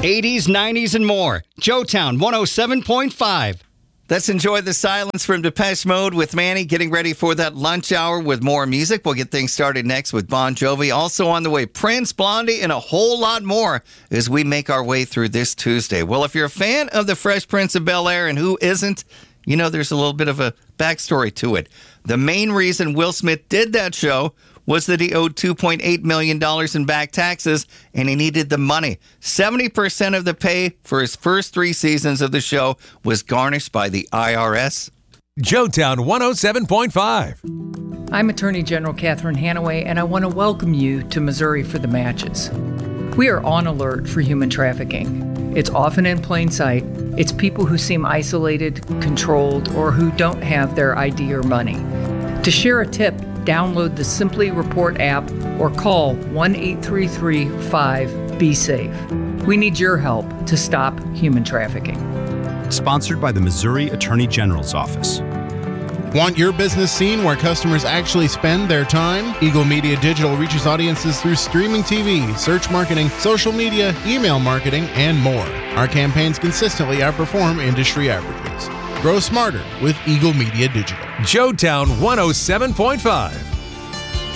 80s, 90s, and more. Joetown 107.5. Let's enjoy the silence from Depeche Mode with Manny getting ready for that lunch hour with more music. We'll get things started next with Bon Jovi. Also on the way, Prince, Blondie, and a whole lot more as we make our way through this Tuesday. Well, if you're a fan of The Fresh Prince of Bel-Air, and who isn't, you know there's a little bit of a backstory to it. The main reason Will Smith did that show was that he owed $2.8 million in back taxes, and he needed the money. 70% of the pay for his first 3 seasons of the show was garnished by the IRS. Joetown 107.5. I'm Attorney General Catherine Hanaway, and I want to welcome you to Missouri for the Matches. We are on alert for human trafficking. It's often in plain sight. It's people who seem isolated, controlled, or who don't have their ID or money. To share a tip, download the Simply Report app or call 1-833-5-BE-SAFE. We need your help to stop human trafficking. Sponsored by the Missouri Attorney General's Office. Want your business seen where customers actually spend their time? Eagle Media Digital reaches audiences through streaming TV, search marketing, social media, email marketing, and more. Our campaigns consistently outperform industry averages. Grow smarter with Eagle Media Digital. Joetown 107.5.